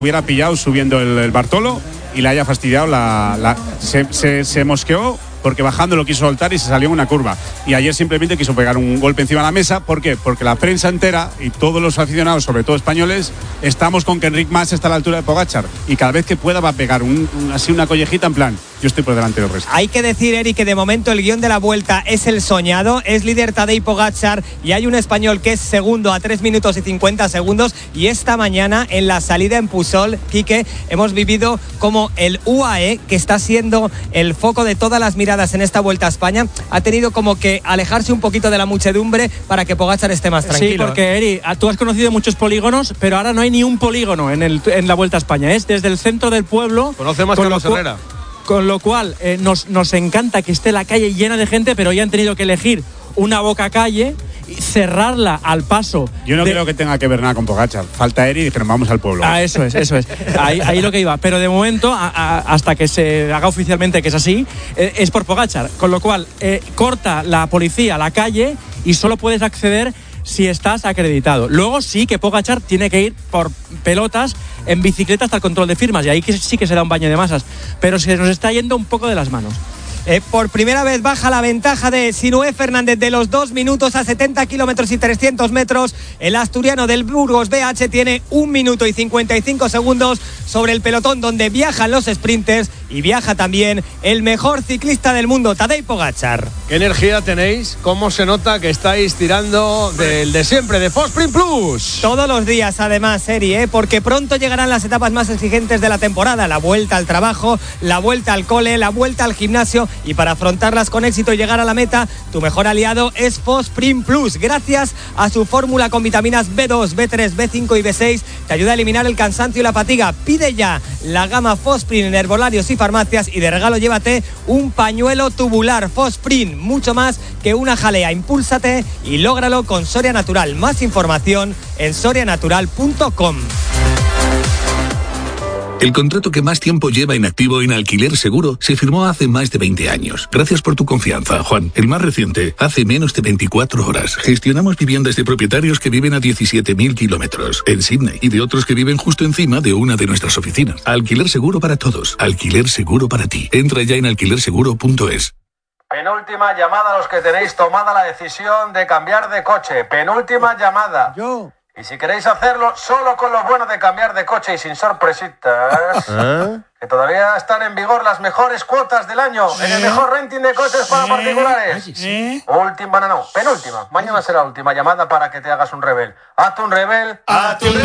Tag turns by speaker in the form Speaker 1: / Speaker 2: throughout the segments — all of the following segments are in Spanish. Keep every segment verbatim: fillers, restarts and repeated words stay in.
Speaker 1: hubiera pillado subiendo el, el Bartolo y le haya fastidiado la... la se, se, se mosqueó porque bajando lo quiso soltar y se salió en una curva. Y ayer simplemente quiso pegar un golpe encima de la mesa. ¿Por qué? Porque la prensa entera y todos los aficionados, sobre todo españoles, estamos con que Enric Mas está a la altura de Pogačar. Y cada vez que pueda va a pegar un, un, así una collejita en plan, yo estoy por delante del resto.
Speaker 2: Hay que decir, Eric, que de momento el guión de la vuelta es el soñado. Es líder Tadej Pogačar y hay un español que es segundo a tres minutos y cincuenta segundos. Y esta mañana en la salida en Pusol, Quique, hemos vivido como el U A E, que está siendo el foco de todas las miradas en esta Vuelta a España, ha tenido como que alejarse un poquito de la muchedumbre para que Pogačar esté más tranquilo.
Speaker 3: Sí, porque Eri, tú has conocido muchos polígonos, pero ahora no hay ni un polígono en, el, en la Vuelta a España. Es desde el centro del pueblo.
Speaker 4: Conoce más que Carlos Herrera.
Speaker 3: Con lo cual, eh, nos, nos encanta que esté la calle llena de gente, pero ya han tenido que elegir una boca calle y cerrarla al paso.
Speaker 1: Yo no
Speaker 3: de...
Speaker 1: creo que tenga que ver nada con Pogačar. Falta Eri y dijeron, vamos al pueblo.
Speaker 3: Ah, eso es, eso es. Ahí, ahí lo que iba. Pero de momento, a, a, hasta que se haga oficialmente que es así, eh, es por Pogačar. Con lo cual, eh, corta la policía la calle y solo puedes acceder si estás acreditado. Luego sí que Pogačar tiene que ir por pelotas en bicicleta hasta el control de firmas y ahí sí que se da un baño de masas. Pero se nos está yendo un poco de las manos.
Speaker 2: Eh, por primera vez baja la ventaja de Sinué Fernández de los dos minutos a setenta kilómetros y trescientos metros. El asturiano del Burgos B H tiene un minuto y cincuenta y cinco segundos sobre el pelotón donde viajan los sprinters y viaja también el mejor ciclista del mundo, Tadej Pogačar.
Speaker 4: ¿Qué energía tenéis? ¿Cómo se nota que estáis tirando del de siempre, de Fosprint Plus?
Speaker 2: Todos los días, además, Eri, ¿eh? Porque pronto llegarán las etapas más exigentes de la temporada. La vuelta al trabajo, la vuelta al cole, la vuelta al gimnasio. Y para afrontarlas con éxito y llegar a la meta, tu mejor aliado es Fosprint Plus. Gracias a su fórmula con vitaminas B dos, B tres, B cinco y B seis, te ayuda a eliminar el cansancio y la fatiga. Pide ya la gama Fosprint en herbolarios y farmacias y de regalo llévate un pañuelo tubular. Fosprint, mucho más que una jalea. Impúlsate y lógralo con Soria Natural. Más información en soria natural punto com.
Speaker 5: El contrato que más tiempo lleva inactivo en Alquiler Seguro se firmó hace más de veinte años. Gracias por tu confianza, Juan. El más reciente, hace menos de veinticuatro horas. Gestionamos viviendas de propietarios que viven a diecisiete mil kilómetros en Sydney y de otros que viven justo encima de una de nuestras oficinas. Alquiler Seguro para todos. Alquiler Seguro para ti. Entra ya en alquiler seguro punto es.
Speaker 6: Penúltima llamada a los que tenéis tomada la decisión de cambiar de coche. Penúltima llamada.
Speaker 2: Yo...
Speaker 6: Y si queréis hacerlo solo con lo bueno de cambiar de coche y sin sorpresitas, ¿eh? Que todavía están en vigor las mejores cuotas del año ¿Eh? en el mejor renting de coches ¿Eh? para particulares. ¿Eh? Última, no, no, penúltima. Mañana será la última llamada para que te hagas un rebel. Hazte un rebel.
Speaker 4: ¡Hazte un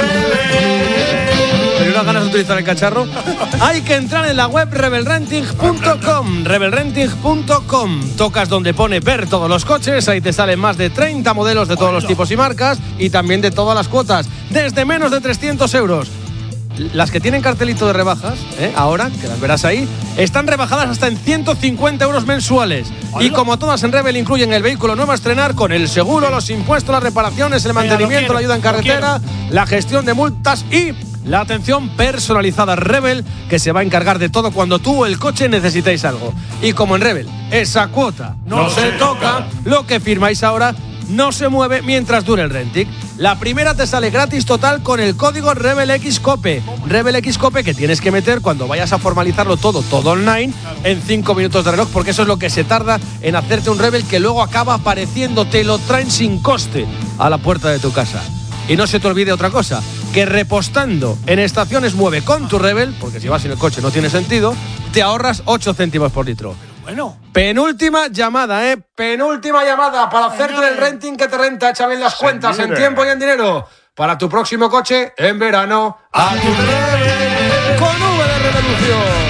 Speaker 4: rebel! ¿Tenéis unas ganas de utilizar el cacharro? Hay que entrar en la web rebel renting punto com. rebel renting punto com. Tocas donde pone ver todos los coches. Ahí te salen más de treinta modelos de todos los tipos y marcas y también de todas las cuotas. Desde menos de trescientos euros. Las que tienen cartelito de rebajas, ¿eh? ahora, que las verás ahí, están rebajadas hasta en ciento cincuenta euros mensuales. Y como todas en Rebel incluyen el vehículo nuevo a estrenar con el seguro, los impuestos, las reparaciones, el mantenimiento, la ayuda en carretera, la gestión de multas y la atención personalizada. Rebel, que se va a encargar de todo cuando tú o el coche necesitéis algo. Y como en Rebel, esa cuota no, no se toca, lo que firmáis ahora no se mueve mientras dure el renting. La primera te sale gratis total con el código RebelXCope. RebelXCope que tienes que meter cuando vayas a formalizarlo todo, todo online, en cinco minutos de reloj, porque eso es lo que se tarda en hacerte un Rebel que luego acaba apareciendo, te lo traen sin coste a la puerta de tu casa. Y no se te olvide otra cosa, que repostando en Estaciones Mueve con tu Rebel, porque si vas en el coche no tiene sentido, te ahorras ocho céntimos por litro.
Speaker 2: Bueno.
Speaker 4: Penúltima llamada, ¿eh? Penúltima llamada para hacerte el renting que te renta. Echa bien las cuentas en tiempo y en dinero. Para tu próximo coche en verano. ¡A tu Rebel! Con V de Revolución.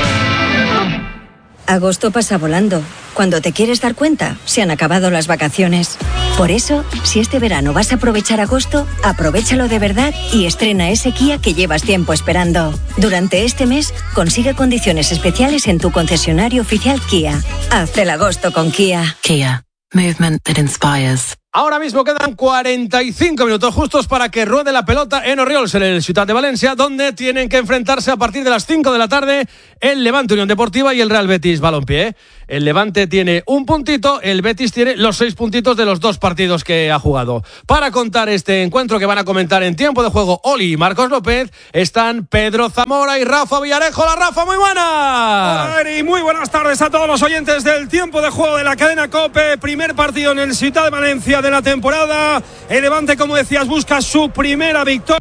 Speaker 7: Agosto pasa volando. Cuando te quieres dar cuenta, se han acabado las vacaciones. Por eso, si este verano vas a aprovechar agosto, aprovéchalo de verdad y estrena ese Kia que llevas tiempo esperando. Durante este mes, consigue condiciones especiales en tu concesionario oficial Kia. Haz el agosto con Kia.
Speaker 8: Kia. Movement that inspires.
Speaker 4: Ahora mismo quedan cuarenta y cinco minutos justos para que ruede la pelota en Orriols, en el Ciutat de Valencia, donde tienen que enfrentarse a partir de las cinco de la tarde el Levante Unión Deportiva y el Real Betis Balompié. El Levante tiene un puntito, el Betis tiene los seis puntitos de los dos partidos que ha jugado. Para contar este encuentro que van a comentar en tiempo de juego Oli y Marcos López, están Pedro Zamora y Rafa Villarejo. ¡Hola, Rafa! ¡Muy buenas!
Speaker 9: Hola, Eri, muy buenas tardes a todos los oyentes del tiempo de juego de la cadena COPE. Primer partido en el Ciutat de Valencia de la temporada. El Levante, como decías, busca su primera victoria.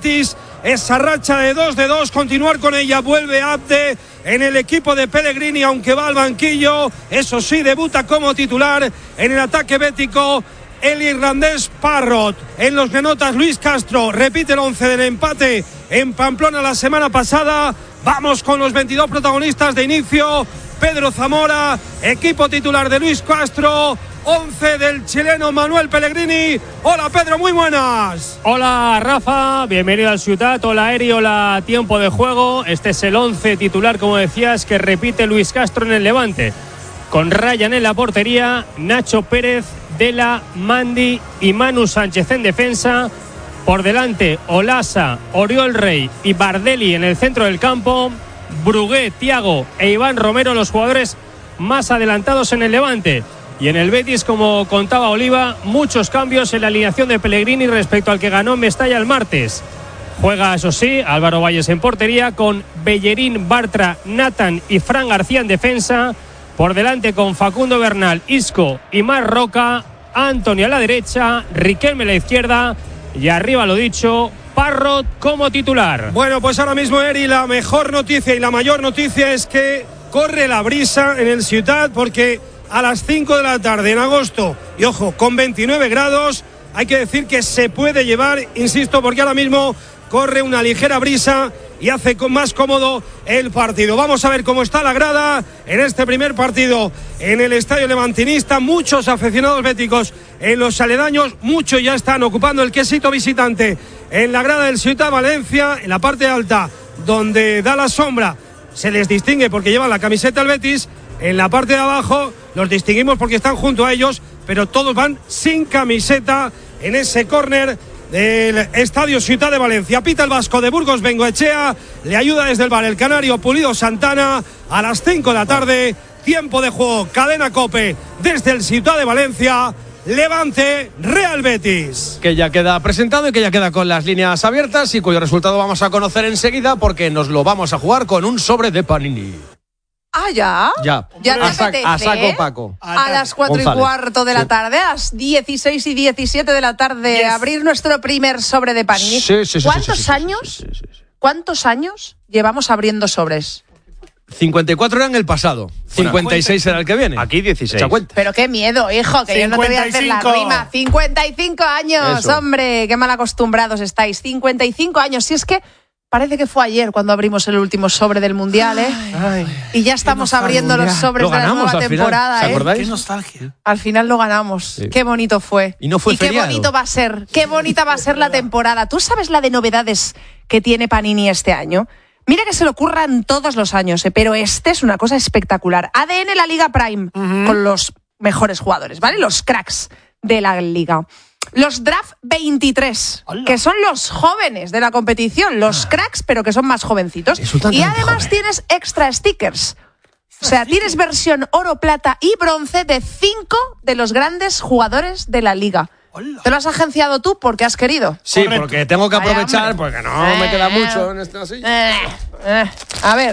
Speaker 9: Esa racha de dos de dos, continuar con ella. Vuelve Abde en el equipo de Pellegrini, aunque va al banquillo. Eso sí, debuta como titular en el ataque bético el irlandés Parrott. En los granotas, Luis Castro repite el once del empate en Pamplona la semana pasada. Vamos con los veintidós protagonistas de inicio. Pedro Zamora, equipo titular de Luis Castro, once del chileno Manuel Pellegrini. Hola Pedro, muy buenas.
Speaker 10: Hola Rafa, bienvenido al Ciutat. Hola Eri, hola tiempo de juego. Este es el once titular, como decías, que repite Luis Castro en el Levante. Con Ryan en la portería, Nacho Pérez, Dela, Mandi y Manu Sánchez en defensa. Por delante, Olasa, Oriol Rey y Bardelli en el centro del campo. Brugué, Thiago e Iván Romero, los jugadores más adelantados en el Levante. Y en el Betis, como contaba Oliva, muchos cambios en la alineación de Pellegrini respecto al que ganó en Mestalla el martes. Juega, eso sí, Álvaro Valles en portería, con Bellerín, Bartra, Nathan y Fran García en defensa. Por delante con Facundo Bernal, Isco y Mar Roca. Antonio a la derecha, Riquelme a la izquierda. Y arriba, lo dicho, Parrott como titular.
Speaker 9: Bueno, pues ahora mismo, Eri, la mejor noticia y la mayor noticia es que corre la brisa en el Ciutat, porque a las cinco de la tarde en agosto, y ojo, con veintinueve grados, hay que decir que se puede llevar, insisto, porque ahora mismo corre una ligera brisa y hace más cómodo el partido. Vamos a ver cómo está la grada en este primer partido en el estadio levantinista. Muchos aficionados béticos en los aledaños, muchos ya están ocupando el quesito visitante en la grada del Ciutat Valencia, en la parte alta, donde da la sombra. Se les distingue porque llevan la camiseta del Betis. En la parte de abajo los distinguimos porque están junto a ellos, pero todos van sin camiseta en ese córner del estadio Ciutat de Valencia. Pita el vasco de Burgos Bengoechea, le ayuda desde el bar el canario Pulido Santana. A las cinco de la tarde, tiempo de juego, cadena COPE desde el Ciutat de Valencia. Levante, Real Betis.
Speaker 4: Que ya queda presentado y que ya queda con las líneas abiertas y cuyo resultado vamos a conocer enseguida, porque nos lo vamos a jugar con un sobre de Panini.
Speaker 11: Ah, ¿ya?
Speaker 4: Ya.
Speaker 11: ¿Ya te
Speaker 4: a, sa-
Speaker 11: apetece?
Speaker 4: a saco Paco.
Speaker 11: A las cuatro
Speaker 4: González.
Speaker 11: y cuarto de la
Speaker 4: Sí.
Speaker 11: tarde, a las dieciséis y diecisiete de la tarde,
Speaker 9: Yes.
Speaker 11: abrir nuestro primer sobre de Panini.
Speaker 4: Sí, sí, sí,
Speaker 11: ¿Cuántos
Speaker 4: sí, sí, sí,
Speaker 11: años?
Speaker 4: sí, sí, sí.
Speaker 11: ¿Cuántos años llevamos abriendo sobres?
Speaker 4: cincuenta y cuatro era en el pasado, cincuenta y seis era el que viene.
Speaker 12: Aquí dieciséis.
Speaker 4: Echa cuenta.
Speaker 11: Pero qué miedo, hijo, que yo no te voy a hacer la
Speaker 9: cincuenta y cinco.
Speaker 11: rima. cincuenta y cinco años,
Speaker 4: Eso.
Speaker 11: hombre, qué mal acostumbrados estáis. cincuenta y cinco años, si es que parece que fue ayer cuando abrimos el último sobre del Mundial, ¿eh?
Speaker 4: Ay,
Speaker 11: Y ya estamos abriendo los sobres
Speaker 4: lo
Speaker 11: de la
Speaker 4: ganamos
Speaker 11: nueva
Speaker 4: al final,
Speaker 11: temporada,
Speaker 4: ¿se
Speaker 11: ¿eh?
Speaker 4: acordáis?
Speaker 12: nostalgia.
Speaker 11: Al final lo ganamos.
Speaker 4: Sí.
Speaker 11: Qué bonito fue.
Speaker 4: Y no fue
Speaker 11: qué
Speaker 4: feriado.
Speaker 11: bonito va a ser. Qué bonita va a ser la temporada. ¿Tú sabes la de novedades que tiene Panini este año? Mira que se le ocurran todos los años, ¿eh? Pero este es una cosa espectacular. A D N la Liga Prime, uh-huh, con los mejores jugadores, ¿vale? Los cracks de la liga. Los Draft veintitrés, ¡hola!, que son los jóvenes de la competición, los cracks, pero que son más jovencitos. Y además joven. Tienes extra stickers. O sea, tienes versión oro, plata y bronce de cinco de los grandes jugadores de la liga. Hola. ¿Te lo has agenciado tú porque has querido?
Speaker 4: Sí, correcto, porque tengo que aprovechar,
Speaker 11: Ay,
Speaker 4: porque no eh, me queda mucho en este así.
Speaker 11: Eh, eh. A ver,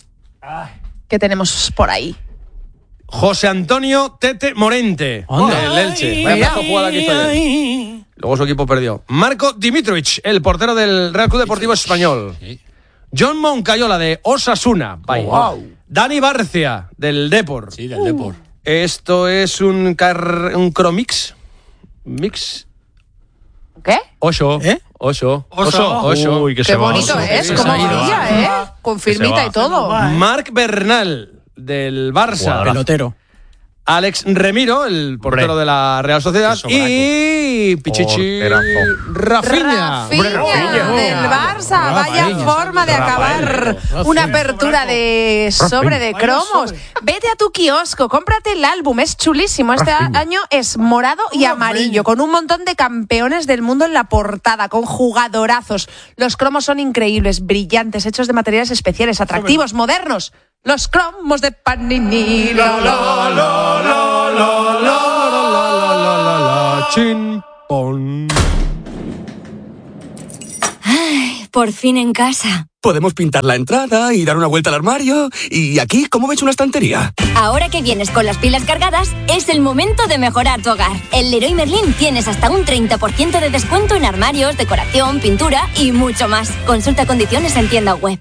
Speaker 11: ¿qué tenemos por ahí?
Speaker 4: José Antonio Tete Morente, del Elche. Vaya pedazo jugada que hizo ayer. Luego su equipo perdió. Marco Dimitrovic, el portero del Real Club Deportivo Español. John Moncayola, de Osasuna. Oh, wow. Dani Barcia, del Depor.
Speaker 12: Sí, del uh. Depor.
Speaker 4: Esto es un, car- un Cromix. Mix.
Speaker 11: ¿Qué?
Speaker 4: Ocho.
Speaker 12: ¿Eh?
Speaker 4: Ocho.
Speaker 12: Ocho.
Speaker 4: Ocho.
Speaker 12: Uy, que
Speaker 11: Qué
Speaker 12: se
Speaker 11: bonito
Speaker 12: va.
Speaker 11: es,
Speaker 12: Sí,
Speaker 11: como
Speaker 12: se
Speaker 11: brilla, ¿eh? Con firmita y todo.
Speaker 4: Marc Bernal, del Barça.
Speaker 3: Pelotero.
Speaker 4: Alex Remiro, el portero de la Real Sociedad, y Pichichi Rafinha.
Speaker 11: Rafinha del Barça. Vaya forma de acabar una apertura de sobre de cromos. Vete a tu kiosco, cómprate el álbum, es chulísimo. Este año es morado y amarillo, con un montón de campeones del mundo en la portada, con jugadorazos. Los cromos son increíbles, brillantes, hechos de materiales especiales, atractivos, modernos. Los cromos de Panini. La, la, la, la, la, la,
Speaker 4: la, la, chin, pon.
Speaker 12: Ay, por fin en casa.
Speaker 13: Podemos pintar la entrada y dar una vuelta al armario. Y aquí, ¿cómo ves una estantería?
Speaker 12: Ahora que vienes con las pilas cargadas, es el momento de mejorar tu hogar. En Leroy Merlin tienes hasta un treinta por ciento de descuento en armarios, decoración, pintura y mucho más. Consulta condiciones en tienda web.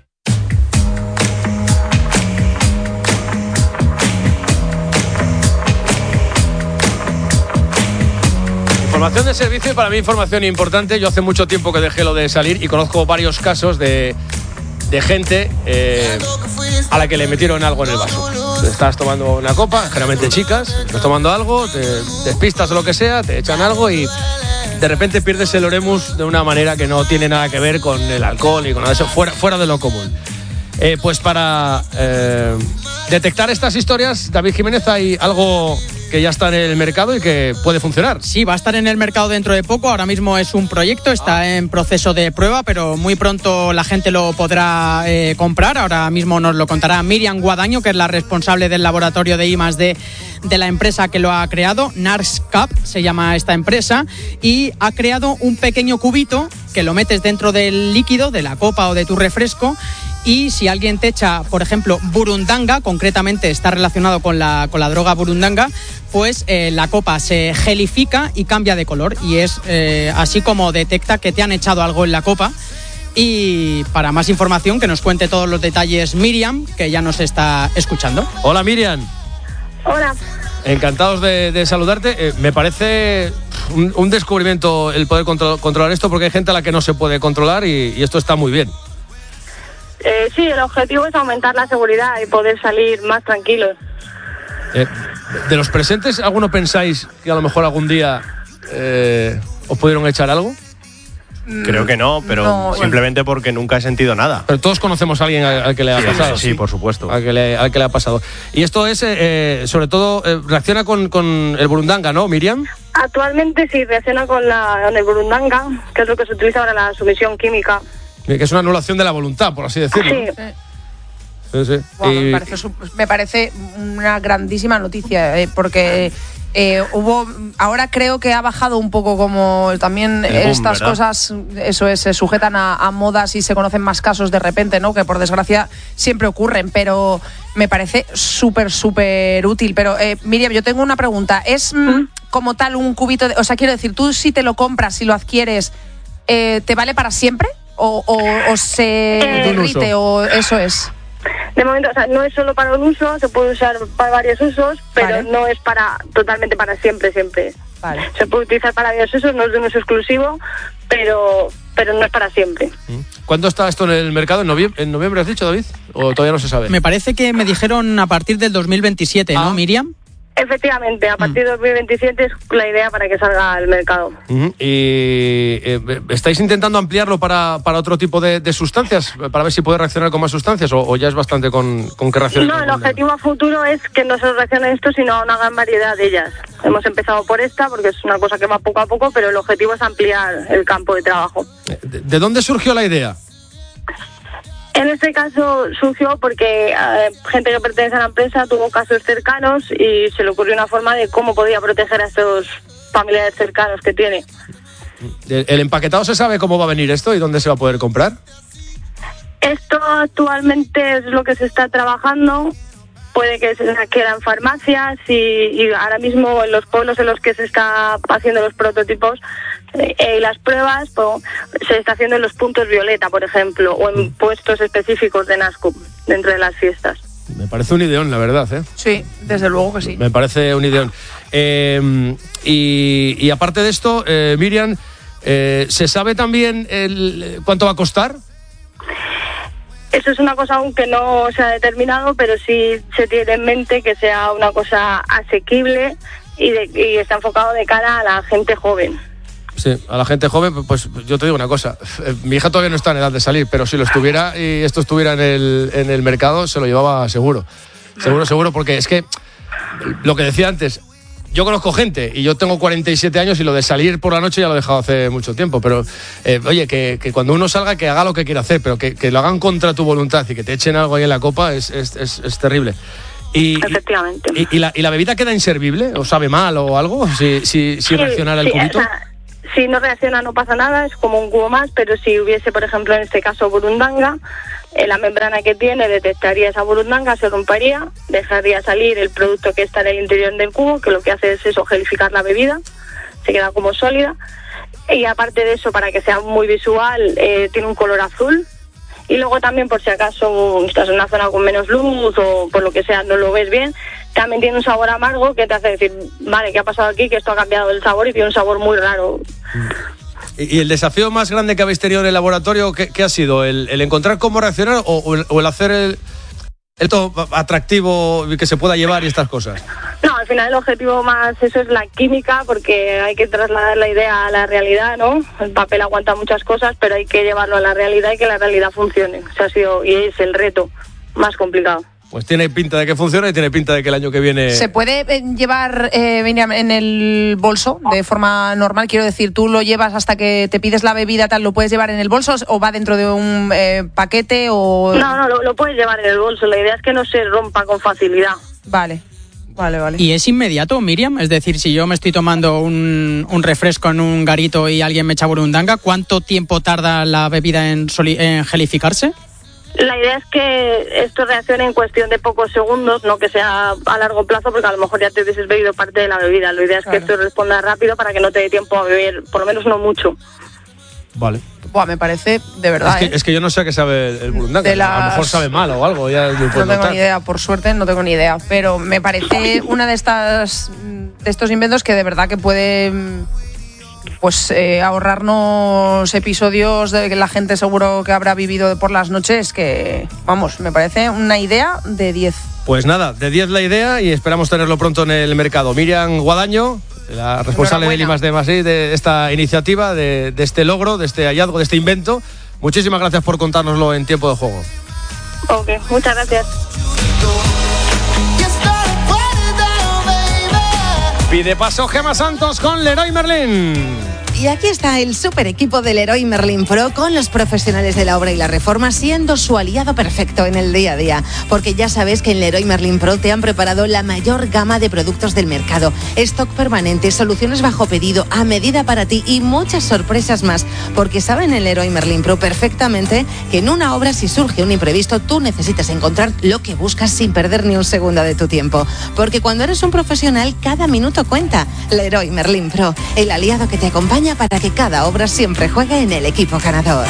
Speaker 4: Información de servicio y para mí información importante. Yo hace mucho tiempo que dejé lo de salir y conozco varios casos de, de gente eh, a la que le metieron algo en el vaso. Estás tomando una copa, generalmente chicas, estás tomando algo, te despistas o lo que sea, te echan algo y de repente pierdes el oremus de una manera que no tiene nada que ver con el alcohol y con nada de eso, fuera, fuera de lo común. Eh, pues para eh, detectar estas historias, David Jiménez, hay algo que ya está en el mercado y que puede funcionar.
Speaker 14: Sí, va a estar en el mercado dentro de poco. Ahora mismo es un proyecto, está en proceso de prueba, pero muy pronto la gente lo podrá eh, comprar. Ahora mismo nos lo contará Miriam Guadaño, que es la responsable del laboratorio de I más D de la empresa que lo ha creado. NARSCAP se llama esta empresa, y ha creado un pequeño cubito que lo metes dentro del líquido, de la copa o de tu refresco, y si alguien te echa, por ejemplo, burundanga, concretamente está relacionado con la, con la droga burundanga, pues eh, la copa se gelifica y cambia de color, y es eh, así como detecta que te han echado algo en la copa. Y para más información, que nos cuente todos los detalles Miriam, que ya nos está escuchando.
Speaker 4: Hola, Miriam.
Speaker 15: Hola.
Speaker 4: Encantados de, de saludarte. Eh, me parece un, un descubrimiento el poder contro- controlar esto, porque hay gente a la que no se puede controlar y, y esto está muy bien.
Speaker 15: Eh, sí, el objetivo es aumentar la seguridad y poder salir más tranquilos.
Speaker 4: Eh, de los presentes, ¿alguno pensáis que a lo mejor algún día eh, os pudieron echar algo?
Speaker 16: Creo que no, pero
Speaker 11: no,
Speaker 16: simplemente porque nunca he sentido nada.
Speaker 4: Pero todos conocemos a alguien al, al que le ha
Speaker 16: Sí,
Speaker 4: pasado.
Speaker 16: sí, sí, por supuesto.
Speaker 4: Al que le, al que le ha pasado. Y esto es, eh, sobre todo, eh, reacciona con, con el burundanga, ¿no, Miriam?
Speaker 15: Actualmente sí, reacciona con, la, con el burundanga, que es lo que se utiliza para la sumisión química.
Speaker 4: Que es una anulación de la voluntad, por así decirlo.
Speaker 15: Sí.
Speaker 4: Sí, sí.
Speaker 11: Wow,
Speaker 4: Y-
Speaker 11: me, parece, me parece una grandísima noticia, eh, porque eh, hubo, ahora creo que ha bajado un poco como también
Speaker 16: El boom,
Speaker 11: estas
Speaker 16: ¿verdad?
Speaker 11: cosas, eso es, se sujetan a, a modas y se conocen más casos de repente, ¿no? Que por desgracia siempre ocurren, pero me parece súper, súper útil. Pero eh, Miriam, yo tengo una pregunta. ¿Es mm, como tal un cubito de, o sea, quiero decir, tú si te lo compras, si lo adquieres, eh, ¿te vale para siempre? ¿O, o, o se
Speaker 15: Eh,
Speaker 11: derrite o eso es?
Speaker 15: De momento, o sea, no es solo para un uso, se puede usar para varios usos, pero
Speaker 11: Vale.
Speaker 15: no es para totalmente para siempre, siempre.
Speaker 11: Vale.
Speaker 15: Se puede utilizar para varios usos, no es de un uso exclusivo, pero, pero no es para siempre.
Speaker 4: ¿Cuándo está esto en el mercado? ¿En noviembre, ¿En noviembre has dicho, David? ¿O todavía no se sabe?
Speaker 14: Me parece que me dijeron a partir del dos mil veintisiete, ¿no, Miriam?
Speaker 15: Efectivamente, a partir de dos mil veintisiete es la idea para que salga al mercado.
Speaker 4: Ujú. ¿Y eh, estáis intentando ampliarlo para, para otro tipo de, de sustancias? Para ver si puede reaccionar con más sustancias, o, o ya es bastante con, con que reaccione.
Speaker 15: No,
Speaker 4: con-
Speaker 15: el objetivo a futuro es que no solo reaccione esto, sino a una gran variedad de ellas. Hemos empezado por esta, porque es una cosa que va poco a poco, pero el objetivo es ampliar el campo de trabajo.
Speaker 4: ¿De, de dónde surgió la idea?
Speaker 15: En este caso surgió porque eh, gente que pertenece a la empresa tuvo casos cercanos y se le ocurrió una forma de cómo podía proteger a estos familiares cercanos que tiene.
Speaker 4: ¿El, el empaquetado se sabe cómo va a venir esto y dónde se va a poder comprar?
Speaker 15: Esto actualmente es lo que se está trabajando. Puede que se adquiera en farmacias y, y ahora mismo en los pueblos en los que se está haciendo los prototipos eh, y las pruebas, pues, se está haciendo en los puntos violeta, por ejemplo, o en puestos específicos de NASCUP dentro de las fiestas.
Speaker 4: Me parece un ideón, la verdad, ¿eh?
Speaker 11: Sí, desde luego que sí.
Speaker 4: Me parece un ideón. Eh, y, y aparte de esto, eh, Miriam, eh, ¿se sabe también el, cuánto va a costar?
Speaker 15: Eso es una cosa aún que no se ha determinado, pero sí se tiene en mente que sea una cosa asequible y, de, y está enfocado de cara a la gente joven.
Speaker 4: Sí, a la gente joven, pues yo te digo una cosa, mi hija todavía no está en edad de salir, pero si lo estuviera y esto estuviera en el, en el mercado, se lo llevaba seguro. Seguro, seguro, porque es que lo que decía antes, yo conozco gente y yo tengo cuarenta y siete años y lo de salir por la noche ya lo he dejado hace mucho tiempo, pero eh, oye, que, que cuando uno salga que haga lo que quiera hacer, pero que, que lo hagan contra tu voluntad y que te echen algo ahí en la copa es, es, es, es terrible. Y,
Speaker 15: Efectivamente.
Speaker 4: Y, y, la, ¿Y la bebida queda inservible? ¿O sabe mal o algo? Si, si, si
Speaker 15: Sí,
Speaker 4: reaccionara el
Speaker 15: sí,
Speaker 4: cubito.
Speaker 15: o sea, si no reacciona no pasa nada, es como un cubo más, pero si hubiese, por ejemplo, en este caso burundanga, eh, la membrana que tiene detectaría esa burundanga, se rompería, dejaría salir el producto que está en el interior del cubo, que lo que hace es eso, gelificar la bebida, se queda como sólida, y aparte de eso, para que sea muy visual, eh, tiene un color azul, y luego también, por si acaso estás en una zona con menos luz o por lo que sea no lo ves bien, también tiene un sabor amargo que te hace decir, vale, ¿qué ha pasado aquí? Que esto ha cambiado el sabor y tiene un sabor muy raro.
Speaker 4: ¿Y y el desafío más grande que habéis tenido en el laboratorio, qué, qué ha sido? ¿El, el encontrar cómo reaccionar o, o, el, o el hacer el, esto atractivo y que se pueda llevar y estas cosas?
Speaker 15: No, al final el objetivo más eso es la química, porque hay que trasladar la idea a la realidad, ¿no? El papel aguanta muchas cosas, pero hay que llevarlo a la realidad y que la realidad funcione. O sea, ha sido, y es el reto más complicado.
Speaker 4: Pues tiene pinta de que funciona y tiene pinta de que el año que viene...
Speaker 11: ¿Se puede eh, llevar eh, Miriam, en el bolso de forma normal? Quiero decir, ¿tú lo llevas hasta que te pides la bebida, tal, lo puedes llevar en el bolso o va dentro de un eh, paquete o...?
Speaker 15: No, no, lo, lo puedes llevar en el bolso. La idea es que no se rompa con facilidad.
Speaker 11: Vale. Vale, vale.
Speaker 14: ¿Y es inmediato, Miriam? Es decir, si yo me estoy tomando un, un refresco en un garito y alguien me echa burundanga, ¿cuánto tiempo tarda la bebida en, soli- en gelificarse?
Speaker 15: La idea es que esto reaccione en cuestión de pocos segundos, no que sea a largo plazo, porque a lo mejor ya te hubieses bebido parte de la bebida. La idea es
Speaker 11: Claro.
Speaker 15: que esto responda rápido para que no te dé tiempo a beber, por lo menos no mucho.
Speaker 4: Vale.
Speaker 11: Buah, me parece de verdad,
Speaker 4: Es que,
Speaker 11: ¿eh?
Speaker 4: es que yo no sé a qué sabe el, el burundanga.
Speaker 11: De las-
Speaker 4: A lo mejor sabe mal o algo. Ya lo
Speaker 11: No
Speaker 4: puedes
Speaker 11: tengo
Speaker 4: notar.
Speaker 11: ni idea, por suerte no tengo ni idea, pero me parece una de estas de estos inventos que de verdad que puede pues eh, ahorrarnos episodios de que la gente seguro que habrá vivido por las noches, que vamos, me parece una idea de diez.
Speaker 4: Pues nada, de diez la idea y esperamos tenerlo pronto en el mercado. Miriam Guadaño, la responsable del I más D más I de esta iniciativa, de, de este logro, de este hallazgo, de este invento. Muchísimas gracias por contárnoslo en Tiempo de Juego.
Speaker 15: Ok, muchas gracias.
Speaker 4: Pide paso Gemma Santos con Leroy Merlin.
Speaker 17: Y aquí está el super equipo del Leroy Merlin Pro con los profesionales de la obra y la reforma siendo su aliado perfecto en el día a día. Porque ya sabes que en Leroy Merlin Pro te han preparado la mayor gama de productos del mercado. Stock permanente, soluciones bajo pedido, a medida para ti y muchas sorpresas más. Porque saben en Leroy Merlin Pro perfectamente que en una obra, si surge un imprevisto, tú necesitas encontrar lo que buscas sin perder ni un segundo de tu tiempo. Porque cuando eres un profesional, cada minuto cuenta. Leroy Merlin Pro, el aliado que te acompaña para que cada obra siempre juegue en el equipo ganador.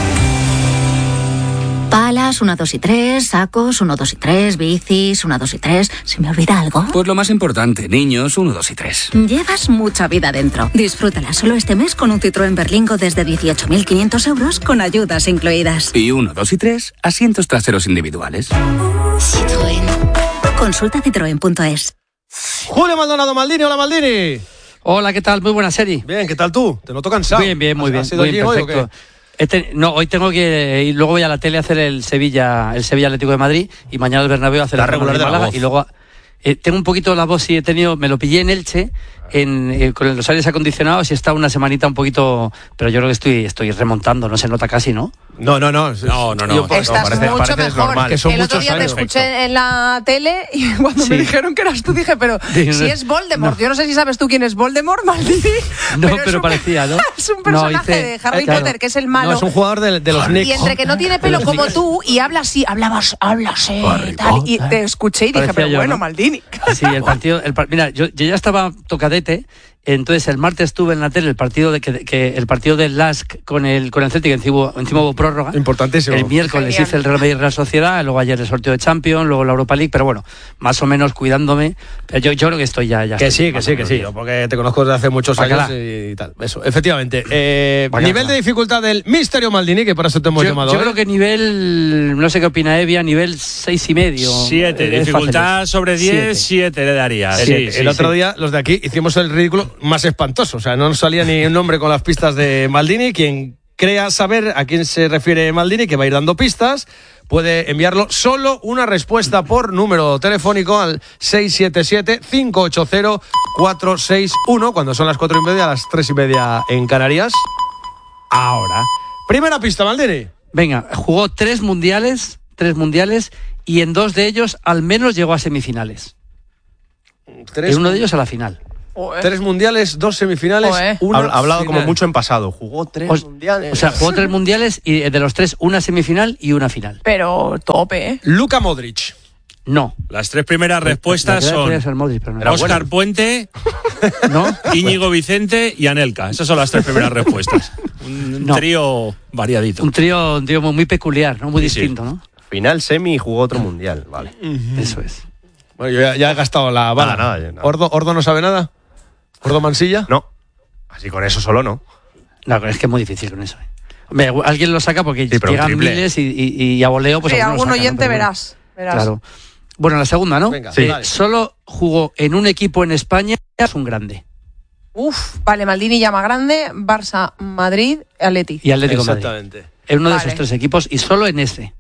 Speaker 18: Palas, uno, dos y tres, sacos, uno, dos y tres, bicis, uno, dos y tres. ¿Se me olvida algo?
Speaker 13: Pues lo más importante, niños, uno, dos y tres.
Speaker 18: Llevas mucha vida dentro. Disfrútala solo este mes con un Citroën Berlingo desde dieciocho mil quinientos euros con ayudas incluidas.
Speaker 13: Y uno, dos y tres, asientos traseros individuales.
Speaker 18: Citroën. Consulta citroen punto es.
Speaker 4: Julio Maldonado Maldini, hola Maldini.
Speaker 19: Hola, ¿qué tal? Muy buena serie.
Speaker 4: Bien, ¿qué tal tú? Te noto cansado.
Speaker 19: Bien, bien, muy
Speaker 4: ¿Has-
Speaker 19: bien.
Speaker 4: has ido
Speaker 19: Muy
Speaker 4: allí
Speaker 19: bien,
Speaker 4: hoy o
Speaker 19: perfecto. Este, no, hoy tengo que ir, luego voy a la tele a hacer el Sevilla, el Sevilla Atlético de Madrid y mañana el Bernabéu a hacer
Speaker 4: La
Speaker 19: el
Speaker 4: regular de la
Speaker 19: Málaga
Speaker 4: voz.
Speaker 19: y luego eh, tengo un poquito la voz, sí he tenido, me lo pillé en Elche en, eh, con los aires acondicionados y está una semanita un poquito, pero yo creo que estoy, estoy remontando, no se nota casi, ¿no?
Speaker 4: No, no, no.
Speaker 16: No, no, no.
Speaker 4: Yo-
Speaker 11: Estás
Speaker 16: parece-
Speaker 11: mucho
Speaker 16: parece
Speaker 11: mejor.
Speaker 16: normal.
Speaker 4: Que son
Speaker 11: El otro
Speaker 4: muchos
Speaker 11: día te
Speaker 4: años.
Speaker 11: escuché en la tele y cuando me
Speaker 19: Sí.
Speaker 11: dijeron que eras tú dije, pero
Speaker 19: Dije,
Speaker 11: si
Speaker 19: no.
Speaker 11: es Voldemort,
Speaker 19: No.
Speaker 11: yo no sé si sabes tú quién es Voldemort, Maldini.
Speaker 19: No,
Speaker 11: es
Speaker 19: pero
Speaker 11: un-
Speaker 19: parecía, ¿no?
Speaker 11: Es un
Speaker 19: No,
Speaker 11: personaje
Speaker 19: hice-
Speaker 11: de Harry
Speaker 19: eh, claro.
Speaker 11: Potter que es el malo.
Speaker 4: No, es un jugador de, de los Knicks.
Speaker 11: Y entre que no tiene pelo
Speaker 19: Los
Speaker 11: como
Speaker 19: Knicks.
Speaker 11: tú y habla así, hablabas, hablas, eh,
Speaker 19: Harry
Speaker 11: tal, y
Speaker 19: Potter.
Speaker 11: te escuché y dije,
Speaker 19: Parecía
Speaker 11: pero
Speaker 19: yo,
Speaker 11: bueno,
Speaker 19: ¿no?
Speaker 11: Maldini.
Speaker 19: Sí, el partido, el par- mira, yo, yo ya estaba tocadete Entonces el martes tuve en la tele el partido de que, que el partido del L A S K con el con el Celtic, encima, encima hubo prórroga.
Speaker 4: Importantísimo.
Speaker 19: El miércoles
Speaker 11: Genial.
Speaker 19: hice el Real Madrid Real Sociedad, luego ayer el sorteo de Champions, luego la Europa League, pero bueno, más o menos cuidándome. Pero yo, yo creo que estoy ya. ya
Speaker 4: Que
Speaker 19: estoy
Speaker 4: sí, que
Speaker 19: más
Speaker 4: sí,
Speaker 19: o
Speaker 4: que
Speaker 19: menos
Speaker 4: sí,
Speaker 19: bien.
Speaker 4: porque te conozco desde hace muchos
Speaker 19: Bacala.
Speaker 4: años y, y tal. Eso, efectivamente. Eh,
Speaker 19: Bacala.
Speaker 4: nivel de dificultad del Misterio Maldini, que para eso te hemos
Speaker 19: Yo,
Speaker 4: llamado.
Speaker 19: yo
Speaker 4: ¿eh?
Speaker 19: creo que nivel, no sé qué opina Evia, nivel seis y medio.
Speaker 20: Siete,
Speaker 19: Es
Speaker 20: dificultad
Speaker 19: fácil.
Speaker 20: sobre diez, siete le daría.
Speaker 4: El,
Speaker 20: Sí,
Speaker 4: el
Speaker 20: sí,
Speaker 4: otro
Speaker 20: sí.
Speaker 4: día, los de aquí, hicimos el ridículo más espantoso. O sea, no nos salía ni un nombre con las pistas de Maldini. Quien crea saber a quién se refiere Maldini, que va a ir dando pistas, puede enviarlo solo una respuesta por número telefónico al seis siete siete, cinco ocho cero, cuatro seis uno, cuando son las cuatro y media, a las tres y media en Canarias. Ahora. Primera pista, Maldini.
Speaker 19: Venga, jugó tres mundiales, tres mundiales, y en dos de ellos al menos llegó a semifinales.
Speaker 4: Tres,
Speaker 19: en uno de ellos a la final.
Speaker 4: Tres mundiales, dos semifinales,
Speaker 11: Joder.
Speaker 4: una
Speaker 16: Ha hablado
Speaker 4: final.
Speaker 16: como mucho en pasado. Jugó tres
Speaker 19: O,
Speaker 16: mundiales.
Speaker 19: o sea, jugó tres mundiales y de los tres una semifinal y una final.
Speaker 11: Pero tope, ¿eh?
Speaker 4: Luka Modric.
Speaker 19: No.
Speaker 20: Las tres primeras
Speaker 19: La
Speaker 20: respuestas
Speaker 19: que podría
Speaker 20: son
Speaker 19: ser Modric, pero no.
Speaker 20: Óscar Puente,
Speaker 19: ¿No?
Speaker 20: Íñigo Vicente y Anelka. Esas son las tres primeras respuestas. Un
Speaker 19: No.
Speaker 20: trío variadito.
Speaker 19: Un trío, un trío muy, muy peculiar, ¿no? Muy
Speaker 20: Sí, sí.
Speaker 19: distinto, ¿no?
Speaker 16: Final, semi y jugó otro mundial. Vale.
Speaker 19: Eso es.
Speaker 4: Bueno, yo ya, ya he gastado la bala.
Speaker 16: Nada, nada, nada.
Speaker 4: ¿Ordo, ¿Ordo no sabe nada? ¿Ordo Mansilla?
Speaker 16: No. Así con eso solo no.
Speaker 19: No, es que es muy difícil con eso. ¿eh? Hombre, alguien lo saca porque
Speaker 16: Sí, pero un
Speaker 19: llegan
Speaker 16: triple.
Speaker 19: miles y, y, y a voleo pues
Speaker 11: Sí,
Speaker 19: alguno lo
Speaker 11: algún
Speaker 19: saca, ¿no?
Speaker 11: oyente
Speaker 19: Pero bueno,
Speaker 11: verás. verás.
Speaker 19: Claro. Bueno, la segunda, ¿no?
Speaker 4: Venga,
Speaker 19: Eh,
Speaker 4: dale.
Speaker 19: solo jugó en un equipo en España, es un grande.
Speaker 11: Uf, vale, Maldini llama grande, Barça, Madrid, Atleti.
Speaker 19: Y Atlético de Madrid.
Speaker 4: Exactamente.
Speaker 19: En uno de
Speaker 11: Vale.
Speaker 19: esos tres equipos y solo en ese.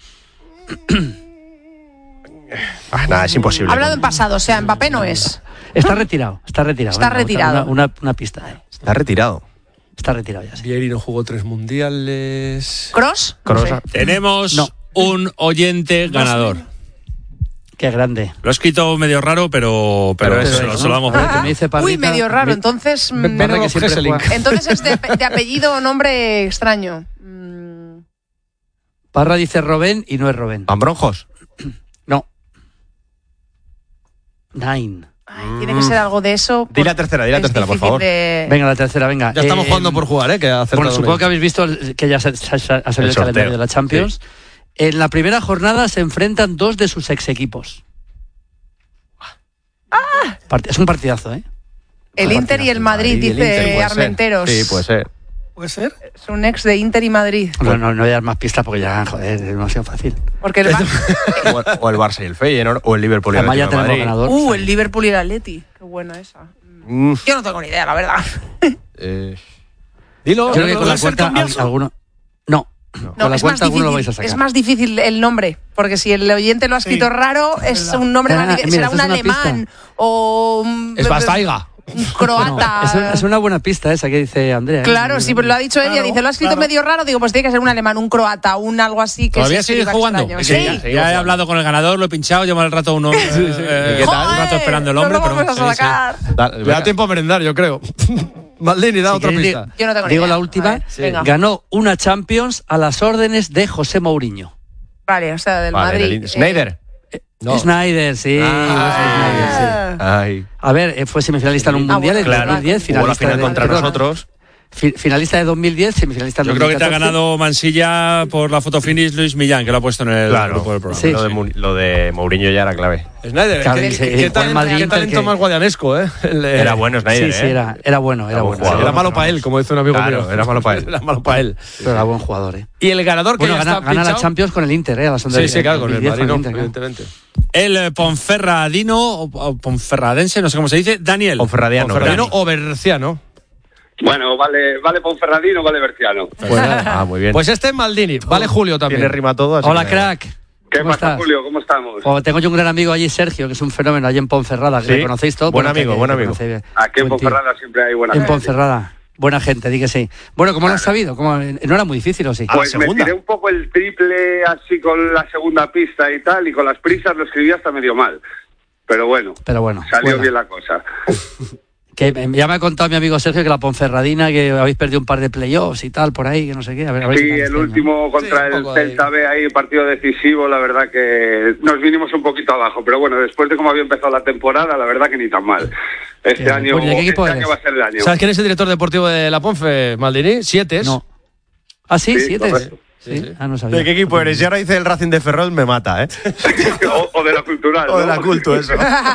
Speaker 16: Ah, nada, es imposible.
Speaker 11: Ha hablado en pasado, o sea, Mbappé no es.
Speaker 19: Está retirado, está retirado.
Speaker 11: Está
Speaker 19: Venga,
Speaker 11: retirado.
Speaker 19: Una, una, una pista. eh.
Speaker 16: Está retirado.
Speaker 19: Está retirado ya. Sí.
Speaker 4: Vieri no jugó tres mundiales.
Speaker 11: ¿Cross?
Speaker 16: Kroos.
Speaker 20: Tenemos
Speaker 19: No.
Speaker 20: un oyente ganador.
Speaker 19: Qué grande.
Speaker 20: Lo he escrito medio raro, pero, pero,
Speaker 16: Pero
Speaker 20: se,
Speaker 16: eso
Speaker 20: lo,
Speaker 16: es,
Speaker 20: se lo damos
Speaker 19: ¿no?
Speaker 20: por
Speaker 19: Que
Speaker 20: hecho.
Speaker 19: me dice
Speaker 11: Uy,
Speaker 19: Parrita,
Speaker 11: medio raro.
Speaker 19: me-
Speaker 11: Entonces, mm,
Speaker 19: Parra que
Speaker 4: Benno
Speaker 19: siempre
Speaker 4: Hesselink.
Speaker 19: juega.
Speaker 11: entonces es de, de apellido o nombre extraño. Mm,
Speaker 19: Parra dice Robén y no es Robén.
Speaker 16: Pambronjos.
Speaker 19: No. Nine.
Speaker 11: ay, tiene que ser algo de eso.
Speaker 16: Di la
Speaker 11: por-
Speaker 16: tercera, di la
Speaker 11: es
Speaker 16: tercera, por
Speaker 11: difícil
Speaker 16: favor.
Speaker 11: de-
Speaker 19: Venga, la tercera, venga.
Speaker 4: Ya estamos
Speaker 19: Eh,
Speaker 4: jugando por jugar, ¿eh? Que ha acertado
Speaker 19: Bueno, supongo
Speaker 4: menos.
Speaker 19: que habéis visto el- que ya se, se- se ha salido el,
Speaker 16: El sorteo.
Speaker 19: calendario de la Champions. En la primera jornada se enfrentan dos de sus ex equipos. Part- Es un partidazo, ¿eh?
Speaker 11: El
Speaker 19: Un
Speaker 11: Inter y el
Speaker 19: partidazo.
Speaker 11: Madrid,
Speaker 16: Madrid y el Inter,
Speaker 11: dice
Speaker 16: puede ser.
Speaker 11: Armenteros.
Speaker 16: Sí, puede ser.
Speaker 4: ¿Puede ser?
Speaker 11: Es un ex de Inter y Madrid.
Speaker 19: No, no, no voy a dar más pistas porque ya, joder, es demasiado fácil.
Speaker 11: Porque el, Bar-
Speaker 16: O el, o el Barça y el Feyenoord, o el Liverpool y el
Speaker 19: Además ya
Speaker 16: Atlético de
Speaker 19: tenemos
Speaker 16: Madrid.
Speaker 19: ganador.
Speaker 11: uh, el Liverpool y el Atleti. Qué buena esa.
Speaker 16: Mm,
Speaker 11: Yo no tengo ni idea, la verdad.
Speaker 16: eh,
Speaker 4: Dilo.
Speaker 19: Creo que con la
Speaker 4: ¿Puede ser
Speaker 19: cuarta
Speaker 4: cambiazo?
Speaker 19: al- alguno. No.
Speaker 11: No,
Speaker 19: Con la
Speaker 11: es, más
Speaker 19: cuarta alguno lo vais a
Speaker 11: difícil,
Speaker 19: sacar.
Speaker 11: es más difícil el nombre, porque si el oyente lo ha escrito raro, es un nombre
Speaker 19: Ah,
Speaker 11: más difícil.
Speaker 19: mira,
Speaker 11: Será un
Speaker 19: esto es una
Speaker 11: alemán
Speaker 19: pista.
Speaker 11: o un,
Speaker 4: Es Bastaiga.
Speaker 11: un croata.
Speaker 19: Es, una- es una buena pista esa que dice Andrea. ¿eh?
Speaker 11: Claro, sí, pero lo ha dicho ella,
Speaker 9: Claro,
Speaker 11: dice, lo ha escrito
Speaker 9: claro.
Speaker 11: medio raro, digo, pues tiene que ser un alemán, un croata, un algo así que
Speaker 20: ¿Todavía
Speaker 11: se
Speaker 20: sigues
Speaker 11: escriba
Speaker 20: jugando?
Speaker 11: extraño.
Speaker 20: Es que
Speaker 11: Sí.
Speaker 20: ya, ya he hablado con el ganador, lo he pinchado, llevo el rato uno, eh,
Speaker 16: ¿Y qué tal?
Speaker 20: un rato esperando el
Speaker 11: no
Speaker 20: hombre.
Speaker 11: lo
Speaker 20: pero,
Speaker 11: vamos a
Speaker 20: sí, sí.
Speaker 11: sacar.
Speaker 16: da-
Speaker 4: Le da
Speaker 16: venga.
Speaker 4: tiempo a merendar, yo creo. Maldini, da
Speaker 19: Si
Speaker 4: otra
Speaker 19: queréis,
Speaker 4: pista.
Speaker 11: Yo no tengo ni
Speaker 19: Digo
Speaker 11: idea.
Speaker 19: la última.
Speaker 11: A ver, venga.
Speaker 19: Ganó una Champions a las órdenes de José Mourinho.
Speaker 11: Vale, o sea, del
Speaker 16: Vale,
Speaker 11: Madrid.
Speaker 16: del-
Speaker 11: eh,
Speaker 16: Schneider.
Speaker 4: No.
Speaker 19: Snyder, sí.
Speaker 16: Ah.
Speaker 19: Snyder, sí.
Speaker 16: Ay.
Speaker 19: A ver, eh, fue semifinalista en un
Speaker 11: Ah,
Speaker 19: mundial
Speaker 11: bueno,
Speaker 19: en
Speaker 11: claro.
Speaker 19: dos mil diez,
Speaker 16: Jugó la
Speaker 19: finalista
Speaker 16: final
Speaker 19: de,
Speaker 16: contra
Speaker 19: perdón,
Speaker 16: nosotros.
Speaker 19: fi- finalista de dos mil diez, semifinalista en
Speaker 20: Yo creo que te ha
Speaker 19: dos mil catorce.
Speaker 20: ganado Mansilla por la foto finish Luis Millán, que lo ha puesto en el
Speaker 16: Claro.
Speaker 20: grupo del programa.
Speaker 19: Sí.
Speaker 16: Lo, de, Mu- lo de Mourinho ya era clave.
Speaker 4: Snyder,
Speaker 19: Claro,
Speaker 4: qué,
Speaker 19: sí,
Speaker 4: qué-
Speaker 19: sí,
Speaker 4: qué
Speaker 19: fue
Speaker 4: talento,
Speaker 19: el Madrid
Speaker 4: qué
Speaker 19: Inter
Speaker 4: talento
Speaker 19: que-
Speaker 4: más guadianesco, ¿eh? El, eh,
Speaker 16: Era bueno Snyder,
Speaker 19: Sí, sí,
Speaker 16: ¿eh?
Speaker 19: era, era bueno, era
Speaker 16: Era buen
Speaker 19: bueno.
Speaker 16: jugador.
Speaker 4: Era malo para él, como dice un amigo
Speaker 16: Claro,
Speaker 4: mío.
Speaker 16: era malo para él.
Speaker 4: Era malo para él.
Speaker 19: Pero era buen jugador, ¿eh?
Speaker 4: Y el ganador que
Speaker 19: Bueno,
Speaker 4: ya
Speaker 19: gana,
Speaker 4: está
Speaker 19: gana la
Speaker 4: pinchado.
Speaker 19: Champions con el Inter, ¿eh? A la sonda
Speaker 4: Sí,
Speaker 19: de-
Speaker 4: sí, claro, con el
Speaker 19: dos mil diez
Speaker 4: Madrid, no,
Speaker 19: Inter, claro.
Speaker 4: evidentemente.
Speaker 20: El eh, Ponferradino, o o Ponferradense, no sé cómo se dice, Daniel.
Speaker 16: Ponferradiano.
Speaker 4: Ferradino
Speaker 20: Dani.
Speaker 4: o Berciano.
Speaker 21: Bueno, vale, vale Ponferradino, vale Berciano.
Speaker 4: Pues, nada.
Speaker 16: Ah, muy bien.
Speaker 4: Pues este es Maldini. Vale Julio también.
Speaker 16: Tiene rima todo. así
Speaker 19: Hola,
Speaker 16: que-
Speaker 19: crack.
Speaker 21: ¿Qué
Speaker 19: ¿Cómo
Speaker 21: pasa,
Speaker 19: estás?
Speaker 21: Julio? ¿Cómo estamos?
Speaker 19: Oh, tengo yo un gran amigo allí, Sergio, que es un fenómeno allí en Ponferrada, que
Speaker 16: Sí.
Speaker 19: le conocéis todos.
Speaker 16: Buen
Speaker 19: bueno, que-
Speaker 16: amigo,
Speaker 19: que-
Speaker 16: buen
Speaker 19: que
Speaker 16: amigo.
Speaker 19: conocéis bien.
Speaker 21: Aquí en
Speaker 19: Buen tío.
Speaker 21: Ponferrada siempre hay buena
Speaker 19: En
Speaker 21: gente.
Speaker 19: Ponferrada. Buena gente, di que sí. Bueno, ¿cómo lo has sabido? ¿Cómo- ¿No era muy difícil o sí?
Speaker 21: Pues me tiré un poco el triple así con la segunda pista y tal, y con las prisas lo escribí hasta medio mal. Pero bueno,
Speaker 19: Pero bueno.
Speaker 21: salió
Speaker 19: bueno.
Speaker 21: bien la cosa.
Speaker 19: Que ya me ha contado mi amigo Sergio que la Ponferradina, que habéis perdido un par de playoffs y tal, por ahí, que no sé qué. A ver, a ver
Speaker 21: Sí,
Speaker 19: si
Speaker 21: el último contra
Speaker 19: Sí, un
Speaker 21: el
Speaker 19: poco
Speaker 21: Celta B ahí, partido decisivo, la verdad que nos vinimos un poquito abajo, pero bueno, después de cómo había empezado la temporada, la verdad que ni tan mal. Este
Speaker 4: Bien.
Speaker 21: año,
Speaker 4: Oye, ¿de qué equipo
Speaker 21: este año
Speaker 4: eres?
Speaker 21: va a ser el año.
Speaker 4: ¿Sabes quién es el director deportivo de la Ponfe, Maldini? Siete.
Speaker 19: No. ¿Ah, sí?
Speaker 21: Sí,
Speaker 19: ¿Siete?
Speaker 21: correcto.
Speaker 19: Sí. Ah, no sabía.
Speaker 1: ¿De qué equipo eres? Si ahora dice el Racing de Ferrol, me mata, ¿eh?
Speaker 21: o, o de la cultural,
Speaker 1: O de
Speaker 21: ¿no?
Speaker 1: la culto, eso.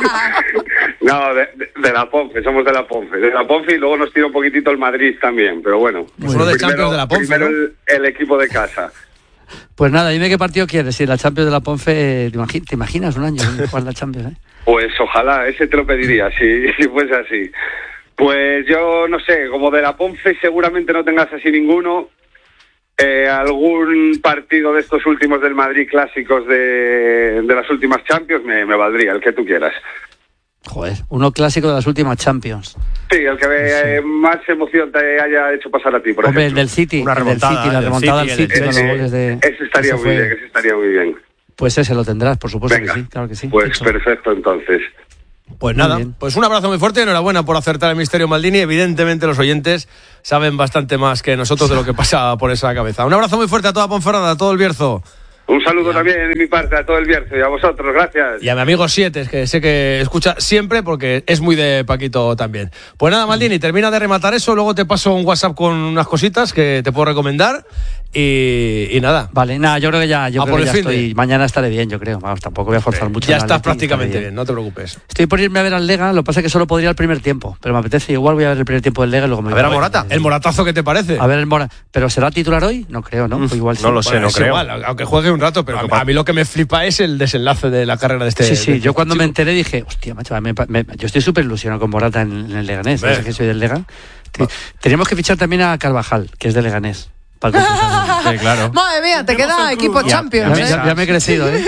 Speaker 21: No, de, de- de la Ponfe, somos de la Ponfe. De la Ponfe y luego nos tira un poquitito el Madrid también, pero bueno.
Speaker 4: Pues uno de
Speaker 21: Primero-
Speaker 4: Champions de la Ponfe,
Speaker 21: Primero
Speaker 4: ¿no?
Speaker 21: el, el equipo de casa.
Speaker 19: Pues nada, dime qué partido quieres. Si la Champions de la Ponfe, ¿te, imagi- te imaginas un año jugar la Champions? Eh?
Speaker 21: Pues ojalá, ese te lo pediría, si, si fuese así. Pues yo no sé, como de la Ponfe seguramente no tengas así ninguno. Eh, algún partido de estos últimos del Madrid clásicos de, de las últimas Champions me, me valdría, el que tú quieras.
Speaker 19: Joder, uno clásico de las últimas Champions.
Speaker 21: Sí, el que eh, más emoción te haya hecho pasar a ti, por
Speaker 19: Hombre, el
Speaker 21: ejemplo.
Speaker 19: del City,
Speaker 1: Una
Speaker 19: el del
Speaker 1: remontada,
Speaker 19: City, la
Speaker 1: el del
Speaker 19: remontada
Speaker 1: City,
Speaker 19: al
Speaker 1: el
Speaker 19: City
Speaker 1: del
Speaker 19: con los
Speaker 21: Ese,
Speaker 19: goles de...
Speaker 21: ese estaría
Speaker 19: ese
Speaker 21: muy
Speaker 19: fue-
Speaker 21: bien, ese estaría muy bien.
Speaker 19: Pues ese lo tendrás, por supuesto
Speaker 21: Venga.
Speaker 19: que sí, claro que sí.
Speaker 21: Pues perfecto, entonces.
Speaker 4: Pues
Speaker 19: Muy
Speaker 4: nada,
Speaker 19: bien.
Speaker 4: pues un abrazo muy fuerte y enhorabuena por acertar el misterio Maldini. Evidentemente los oyentes saben bastante más que nosotros de lo que pasa por esa cabeza. Un abrazo muy fuerte a toda Ponferrada, a todo el Bierzo.
Speaker 21: Un saludo también de mi parte a todo el Bierzo y a vosotros, gracias.
Speaker 4: Y a mi amigo Siete, que sé que escucha siempre porque es muy de Paquito también. Pues nada, Maldini, termina de rematar eso, luego te paso un WhatsApp con unas cositas que te puedo recomendar y, y nada.
Speaker 19: Vale, nada, yo creo que ya, yo
Speaker 4: A
Speaker 19: creo
Speaker 4: por
Speaker 19: que
Speaker 4: el
Speaker 19: ya
Speaker 4: fin de-
Speaker 19: estoy. Mañana estaré bien, yo creo. Vamos, tampoco voy a forzar mucho.
Speaker 4: Ya
Speaker 19: en el
Speaker 4: estás
Speaker 19: Atleti, estaré
Speaker 4: prácticamente bien, no te preocupes.
Speaker 19: Estoy por irme a ver al Lega, lo que pasa es que solo podría el primer tiempo, pero me apetece, igual voy a ver el primer tiempo del Lega y luego me
Speaker 4: A
Speaker 19: voy
Speaker 4: ver a Morata. ¿El Moratazo qué te parece?
Speaker 19: A ver el Morata. ¿Pero será titular hoy? No creo, ¿no? Pues igual sí.
Speaker 1: no lo sé,
Speaker 4: Bueno,
Speaker 1: no
Speaker 4: es
Speaker 1: creo.
Speaker 4: igual, aunque juegue un rato, pero a, a mí lo que me flipa es el desenlace de la carrera de este.
Speaker 19: Sí, sí,
Speaker 4: de
Speaker 19: yo
Speaker 4: este
Speaker 19: cuando
Speaker 4: chico.
Speaker 19: me enteré dije, hostia, macho, me- me- yo estoy súper ilusionado con Morata en, en el Leganés,
Speaker 4: Hombre.
Speaker 19: ¿sabes que soy del Lega? Te- Teníamos que fichar también a Carvajal, que es de Leganés. Para el concurso.
Speaker 1: Sí, claro.
Speaker 11: Madre mía, te queda equipo
Speaker 19: Ya,
Speaker 11: Champions,
Speaker 19: ya,
Speaker 11: ¿eh?
Speaker 19: ya- ya me he crecido, ¿eh?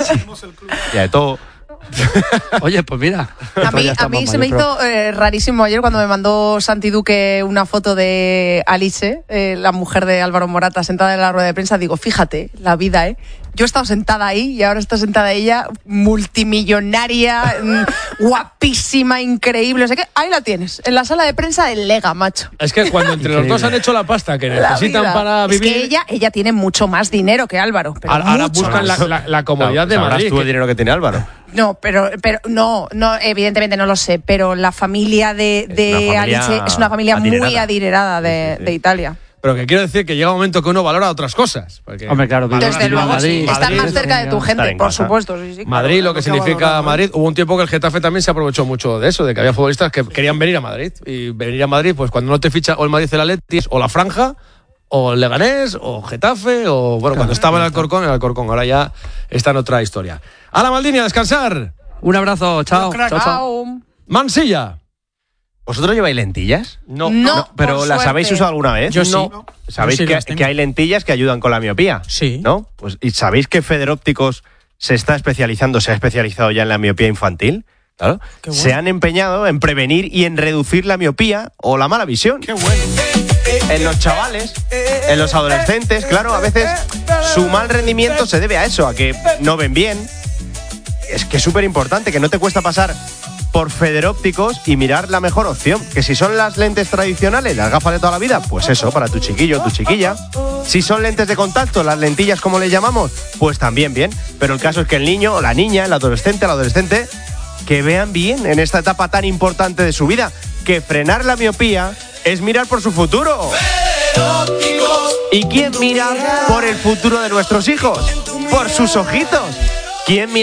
Speaker 1: Ya de todo.
Speaker 19: Oye, pues mira.
Speaker 11: A mí, a mí se me hizo eh, rarísimo ayer cuando me mandó Santi Duque una foto de Alice, eh, la mujer de Álvaro Morata, sentada en la rueda de prensa. Digo, fíjate, la vida, ¿eh? Yo he estado sentada ahí y ahora está sentada ella, multimillonaria, mm, guapísima, increíble. O sea que ahí la tienes, en la sala de prensa del Lega, macho.
Speaker 4: Es que cuando entre los dos han hecho la pasta que
Speaker 11: La
Speaker 4: necesitan
Speaker 11: vida.
Speaker 4: para
Speaker 11: Es
Speaker 4: vivir.
Speaker 11: que ella, ella tiene mucho más dinero que Álvaro. Pero
Speaker 4: ahora ahora
Speaker 11: mucho
Speaker 4: buscan la,
Speaker 11: más.
Speaker 4: la- la comodidad de
Speaker 1: Sabrás
Speaker 4: Madrid.
Speaker 1: tú el
Speaker 4: que-
Speaker 1: dinero que tiene Álvaro.
Speaker 11: No, pero, pero no, no, evidentemente no lo sé, pero la familia de, de
Speaker 1: una familia
Speaker 11: Alice es una familia muy
Speaker 1: adinerada.
Speaker 11: adinerada de, de Italia.
Speaker 4: Pero que quiero decir que llega un momento que uno valora otras cosas. porque
Speaker 19: Hombre, claro,
Speaker 4: Madrid-
Speaker 11: Desde luego,
Speaker 19: Madrid-
Speaker 11: sí. Estar
Speaker 4: Madrid-
Speaker 11: más cerca de tu
Speaker 1: estar
Speaker 11: gente,
Speaker 1: en
Speaker 11: por
Speaker 1: casa.
Speaker 11: supuesto. Sí, sí, claro,
Speaker 4: Madrid, lo que
Speaker 11: hay
Speaker 4: significa
Speaker 11: valorarlo.
Speaker 4: Madrid. Hubo un tiempo que el Getafe también se aprovechó mucho de eso, de que había futbolistas que querían venir a Madrid. Y venir a Madrid, pues cuando no te ficha o el Madrid el Atleti, o la Franja, o el Leganés, o Getafe, o bueno, cuando estaba en el Alcorcón, el Alcorcón. Ahora ya está en otra historia. A la Maldini, a descansar.
Speaker 19: Un abrazo, chao.
Speaker 11: Crack.
Speaker 19: Chao, chao.
Speaker 11: Chao.
Speaker 4: Mansilla.
Speaker 1: ¿Vosotros lleváis lentillas?
Speaker 4: No.
Speaker 11: No,
Speaker 1: Pero
Speaker 11: por
Speaker 1: ¿las
Speaker 11: suerte.
Speaker 1: habéis usado alguna vez?
Speaker 20: Yo sí.
Speaker 1: No. ¿Sabéis
Speaker 20: Yo sí
Speaker 1: que,
Speaker 20: las tengo.
Speaker 1: que hay lentillas que ayudan con la miopía?
Speaker 20: Sí.
Speaker 1: ¿No? Pues, ¿y sabéis que Federópticos se está especializando, se ha especializado ya en la miopía infantil? Claro.
Speaker 20: Qué bueno.
Speaker 1: Se han empeñado en prevenir y en reducir la miopía o la mala visión.
Speaker 20: Qué bueno.
Speaker 1: En los chavales, en los adolescentes, claro, a veces su mal rendimiento se debe a eso, a que no ven bien. Es que es súper importante, que no te cuesta pasar por Federópticos y mirar la mejor opción. Que si son las lentes tradicionales, las gafas de toda la vida, pues eso, para tu chiquillo, tu chiquilla. Si son lentes de contacto, las lentillas como le llamamos, pues también bien. Pero el caso es que el niño, o la niña, el adolescente, el adolescente, que vean bien en esta etapa tan importante de su vida, que frenar la miopía es mirar por su futuro. ¿Y quién mira por el futuro de nuestros hijos? Por sus ojitos. ¿Quién mira